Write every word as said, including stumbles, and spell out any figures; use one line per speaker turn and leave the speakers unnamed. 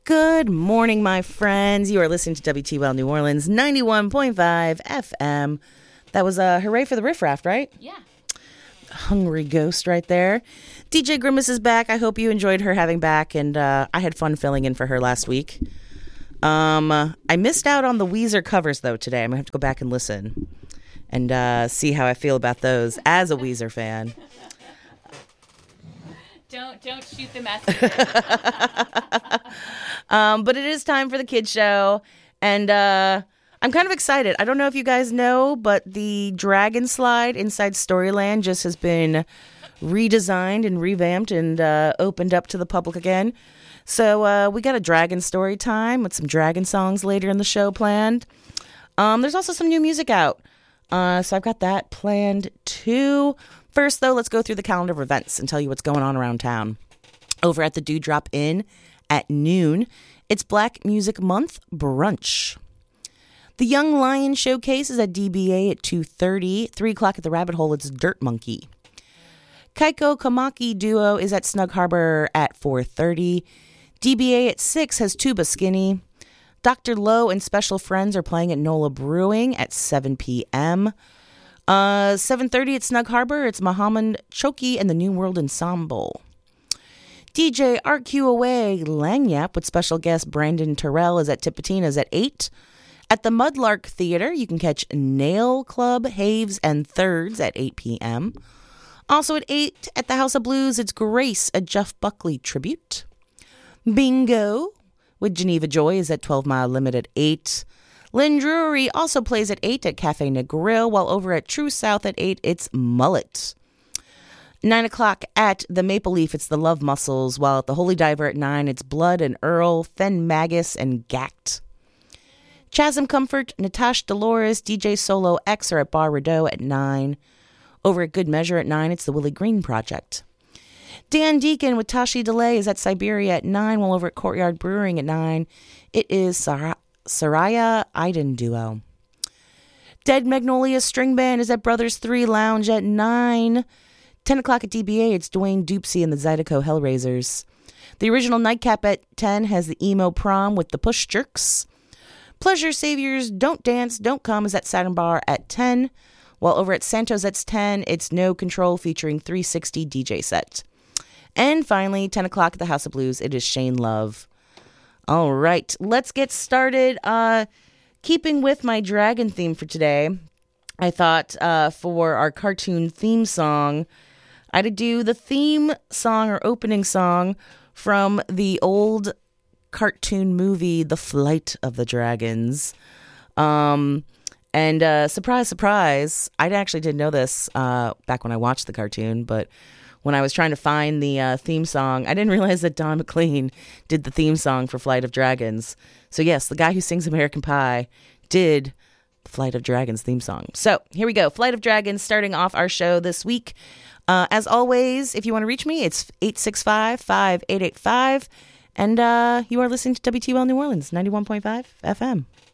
Good morning, my friends. You are listening to W T L New Orleans, ninety-one point five F M. That was a uh, hooray for the Riff Raff, right?
Yeah.
Hungry Ghost right there. D J Grimace is back. I hope you enjoyed her having back, and uh, I had fun filling in for her last week. Um, uh, I missed out on the Weezer covers, though, today. I'm going to have to go back and listen and uh, see how I feel about those as a Weezer fan.
Don't don't shoot the messenger.
um, but it is time for the kids show, and uh, I'm kind of excited. I don't know if you guys know, but the Dragon Slide inside Storyland just has been redesigned and revamped and uh, opened up to the public again. So uh, we got a dragon story time with some dragon songs later in the show planned. Um, there's also some new music out, uh, so I've got that planned too. First, though, let's go through the calendar of events and tell you what's going on around town. Over at the Dewdrop Inn at noon, it's Black Music Month brunch. The Young Lion Showcase is at D B A at two thirty. three o'clock at the Rabbit Hole, it's Dirt Monkey. Kaiko Kamaki Duo is at Snug Harbor at four thirty. D B A at six has Tuba Skinny. Doctor Lowe and Special Friends are playing at Nola Brewing at seven p.m. Uh, seven thirty at Snug Harbor, it's Muhammad Choki and the New World Ensemble. D J R Q Away Langyap with special guest Brandon Terrell is at Tipitina's at eight. At the Mudlark Theater, you can catch Nail Club, Haves, and Thirds at eight p.m. Also at eight at the House of Blues, it's Grace, a Jeff Buckley tribute. Bingo with Geneva Joy is at twelve Mile Limit at eight. Lynn Drury also plays at eight at Cafe Negril, while over at True South at eight, it's Mullet. nine o'clock at the Maple Leaf, it's the Love Muscles, while at the Holy Diver at nine, it's Blood and Earl, Fen Magus, and Gact. Chasm Comfort, Natasha Dolores, D J Solo X are at Bar Rideau at nine. Over at Good Measure at nine, it's the Willie Green Project. Dan Deacon with Tashi Delay is at Siberia at nine, while over at Courtyard Brewing at nine, it is Sarah. Soraya Iden Duo. Dead Magnolia String Band is at Brothers three Lounge at nine. ten o'clock at D B A, it's Dwayne Doopsy and the Zydeco Hellraisers. The original Nightcap at ten has the Emo Prom with the Push Jerks. Pleasure Saviors Don't Dance, Don't Come is at Saturn Bar at ten. While over at Santos at ten, it's No Control featuring three sixty D J set. And finally, ten o'clock at the House of Blues, it is Shane Love. All right, let's get started. Uh, keeping with my dragon theme for today, I thought uh, for our cartoon theme song, I'd do the theme song or opening song from the old cartoon movie, The Flight of the Dragons. Um, and uh, surprise, surprise, I actually didn't know this uh, back when I watched the cartoon, but when I was trying to find the uh, theme song, I didn't realize that Don McLean did the theme song for Flight of Dragons. So yes, the guy who sings American Pie did the Flight of Dragons theme song. So here we go. Flight of Dragons starting off our show this week. Uh, as always, if you want to reach me, it's eight six five, five eight eight five. And uh, you are listening to W T L New Orleans, ninety-one point five F M.